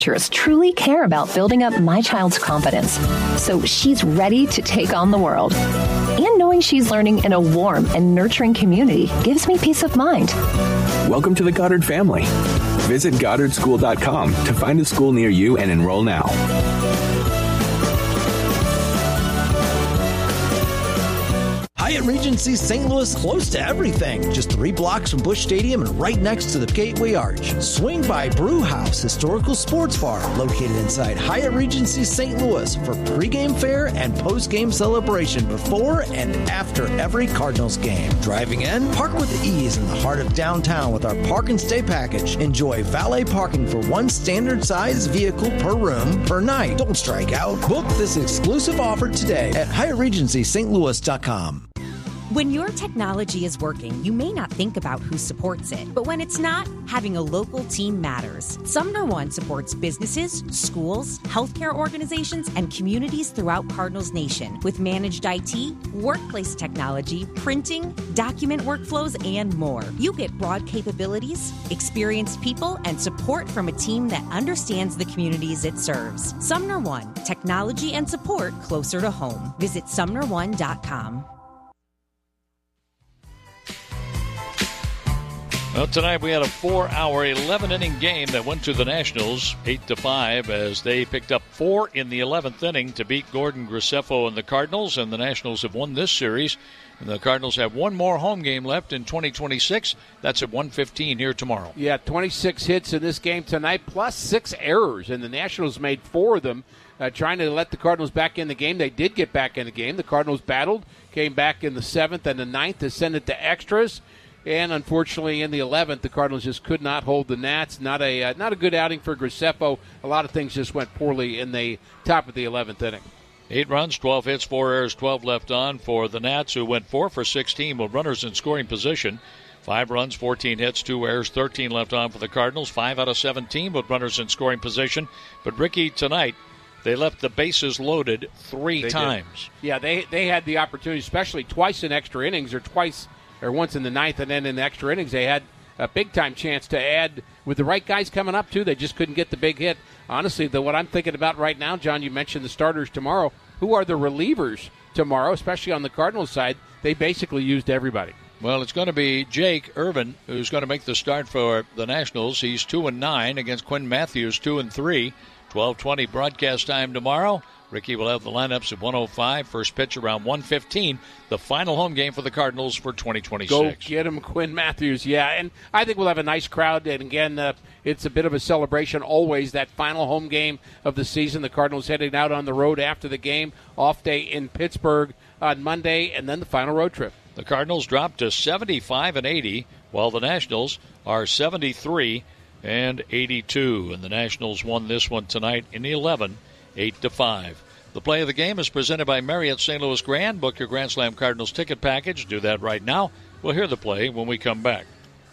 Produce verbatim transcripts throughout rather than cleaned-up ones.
Teachers truly care about building up my child's confidence, so she's ready to take on the world. And knowing she's learning in a warm and nurturing community gives me peace of mind. Welcome to the Goddard family. Visit Goddard School dot com to find a school near you and enroll now. Hyatt Regency Saint Louis, close to everything. Just three blocks from Busch Stadium and right next to the Gateway Arch. Swing by Brew House Historical Sports Bar, located inside Hyatt Regency Saint Louis for pregame fare and postgame celebration before and after every Cardinals game. Driving in, park with ease in the heart of downtown with our Park and Stay package. Enjoy valet parking for one standard size vehicle per room per night. Don't strike out. Book this exclusive offer today at Hyatt Regency Saint Louis dot com. When your technology is working, you may not think about who supports it. But when it's not, having a local team matters. Sumner One supports businesses, schools, healthcare organizations, and communities throughout Cardinals Nation with managed I T, workplace technology, printing, document workflows, and more. You get broad capabilities, experienced people, and support from a team that understands the communities it serves. Sumner One, technology and support closer to home. Visit Sumner One dot com. Well, tonight we had a four-hour, eleven-inning game that went to the Nationals, eight to five, as they picked up four in the eleventh inning to beat Gordon Graceffo and the Cardinals, and the Nationals have won this series. And the Cardinals have one more home game left in twenty twenty-six. That's at one fifteen here tomorrow. Yeah, twenty-six hits in this game tonight, plus six errors, and the Nationals made four of them, uh, trying to let the Cardinals back in the game. They did get back in the game. The Cardinals battled, came back in the seventh and the ninth to send it to extras. And unfortunately, in the eleventh, the Cardinals just could not hold the Nats. Not a uh, not a good outing for Graceffo. A lot of things just went poorly in the top of the eleventh inning. Eight runs, twelve hits, four errors, twelve left on for the Nats, who went four for sixteen with runners in scoring position. Five runs, fourteen hits, two errors, thirteen left on for the Cardinals. Five out of seventeen with runners in scoring position. But, Ricky, tonight, they left the bases loaded three they times. Did. Yeah, they they had the opportunity, especially twice in extra innings or twice or once in the ninth, and then in the extra innings they had a big-time chance to add with the right guys coming up, too. They just couldn't get the big hit. Honestly, the, what I'm thinking about right now, John, you mentioned the starters tomorrow. Who are the relievers tomorrow, especially on the Cardinals side? They basically used everybody. Well, it's going to be Jake Irvin who's going to make the start for the Nationals. He's two and nine against Quinn Matthews, two and three. twelve twenty broadcast time tomorrow. Ricky will have the lineups at one oh five. First pitch around one fifteen. The final home game for the Cardinals for twenty twenty-six. Go get him, Quinn Matthews. Yeah, and I think we'll have a nice crowd. And again, uh, it's a bit of a celebration always, that final home game of the season. The Cardinals heading out on the road after the game. Off day in Pittsburgh on Monday, and then the final road trip. The Cardinals dropped to seventy-five and eighty, while the Nationals are seventy-three and eighty-two. And the Nationals won this one tonight in the eleven. eight to five. The play of the game is presented by Marriott Saint Louis Grand. Book your Grand Slam Cardinals ticket package. Do that right now. We'll hear the play when we come back.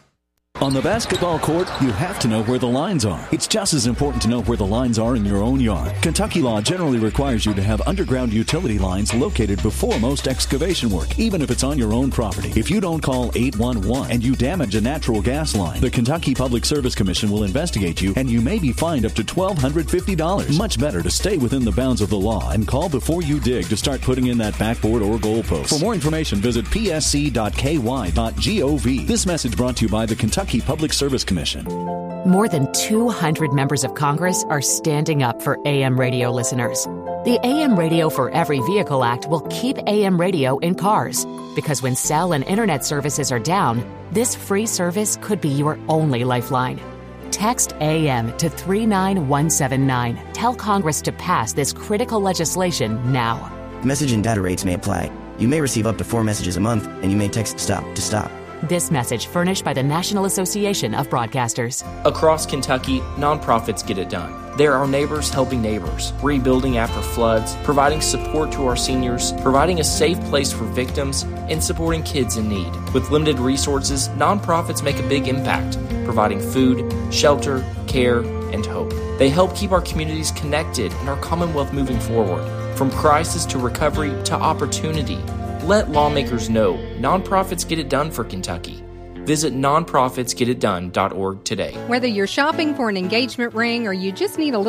On the basketball court, you have to know where the lines are. It's just as important to know where the lines are in your own yard. Kentucky law generally requires you to have underground utility lines located before most excavation work, even if it's on your own property. If you don't call eight one one and you damage a natural gas line, the Kentucky Public Service Commission will investigate you, and you may be fined up to one thousand two hundred fifty dollars. Much better to stay within the bounds of the law and call before you dig to start putting in that backboard or goalpost. For more information, visit p s c dot k y dot gov. This message brought to you by the Kentucky Public Service Commission. More than two hundred members of Congress are standing up for A M radio listeners. The A M Radio for Every Vehicle Act will keep A M radio in cars, because when cell and internet services are down, this free service could be your only lifeline. Text A M to three nine one seven nine. Tell Congress to pass this critical legislation now. Message and data rates may apply. You may receive up to four messages a month, and you may text STOP to stop. This message furnished by the National Association of Broadcasters. Across Kentucky, nonprofits get it done. There are neighbors helping neighbors, rebuilding after floods, providing support to our seniors, providing a safe place for victims, and supporting kids in need. With limited resources, nonprofits make a big impact, providing food, shelter, care, and hope. They help keep our communities connected and our Commonwealth moving forward. From crisis to recovery to opportunity, let lawmakers know nonprofits get it done for Kentucky. Visit non profits get it done dot org today. Whether you're shopping for an engagement ring or you just need a